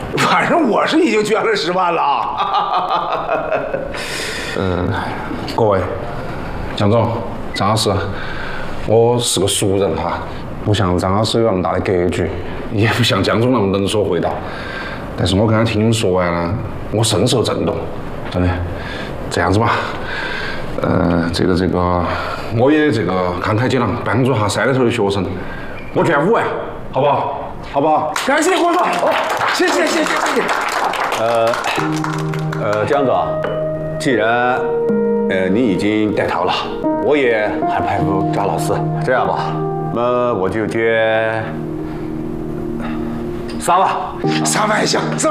反正我是已经捐了10万了啊。 各位，蒋总、张老师，我是个俗人哈，不像张老师有那么大的格局，也不像蒋总那么能说会道。但是我刚才听你们说完了，我深受震动，真的。这样子吧，这个，我也慷慨解囊，帮助下山里头的学生，我捐5万，好不好？好不好？ 感谢国少，谢谢。 江哥，既然你已经带头了，我也很佩服张老师。这样吧，那我就捐3万， 3万行。